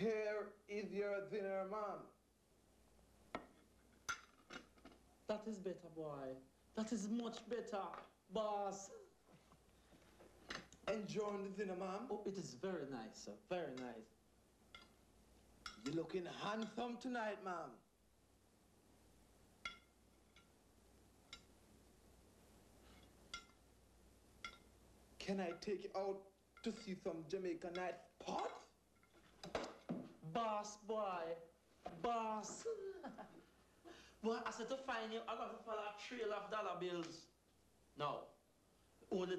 Here is your dinner, ma'am. That is better, boy. That is much better, boss. Enjoying the dinner, ma'am? Oh, it is very nice, sir. Very nice. You're looking handsome tonight, ma'am. Can I take you out to see some Jamaican night spots? Boss, boy. Boss. Boy, I said to find you, I got to follow a trail of dollar bills. No. Only